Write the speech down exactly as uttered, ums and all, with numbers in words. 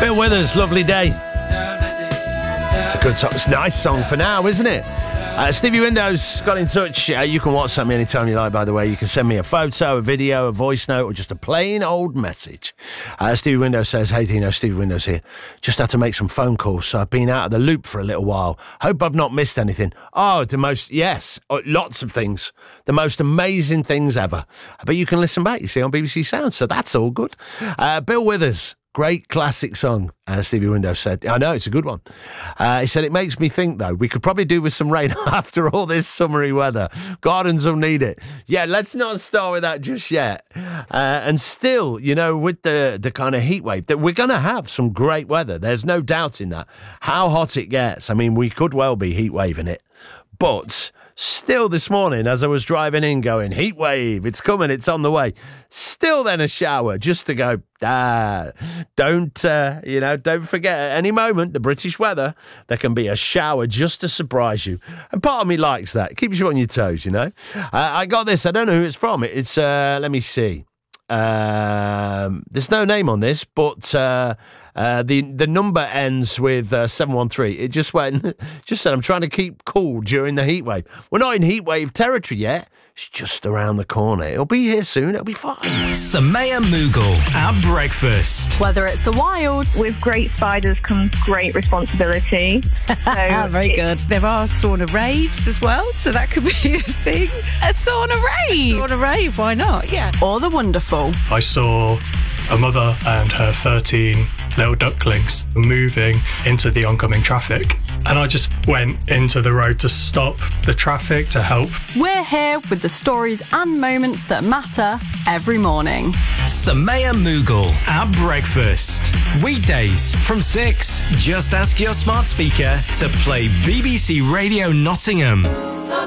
Bill Withers, Lovely Day. It's a good song. It's a nice song for now, isn't it? Uh, Stevie Windows got in touch. Uh, you can WhatsApp me anytime you like, by the way. You can send me a photo, a video, a voice note, or just a plain old message. Uh, Stevie Windows says, hey, Dino, Stevie Windows here. Just had to make some phone calls, so I've been out of the loop for a little while. Hope I've not missed anything. Oh, the most, yes, oh, lots of things. The most amazing things ever. But you can listen back, you see, on B B C Sound, so that's all good. Uh, Bill Withers. Great classic song, uh, Stevie Windows said. I know, it's a good one. Uh, he said, it makes me think, though, we could probably do with some rain after all this summery weather. Gardens will need it. Yeah, let's not start with that just yet. Uh, and still, you know, with the, the kind of heat wave, that we're going to have some great weather. There's no doubt in that. How hot it gets, I mean, we could well be heat waving it. But still this morning, as I was driving in going, heat wave, it's coming, it's on the way. Still then a shower just to go, ah, don't, uh, you know, don't forget at any moment, the British weather, there can be a shower just to surprise you. And part of me likes that. It keeps you on your toes, you know. Uh, I got this. I don't know who it's from. It's, uh, let me see. Um, there's no name on this, but uh, uh, the the number ends with uh, seven one three. It just went, just said, I'm trying to keep cool during the heat wave. We're not in heat wave territory yet. It's just around the corner. It'll be here soon. It'll be fine. Samaya Mughal at breakfast. Whether it's the wild. With great spiders comes great responsibility. So Very good. There are sauna raves as well, so that could be a thing. A sauna rave. Sauna rave, why not? Yeah. Or the wonderful. I saw a mother and her thirteen little ducklings moving into the oncoming traffic. And I just went into the road to stop the traffic to help. We're here with the stories and moments that matter every morning. Samaya Mughal at breakfast. Weekdays from six. Just ask your smart speaker to play B B C Radio Nottingham.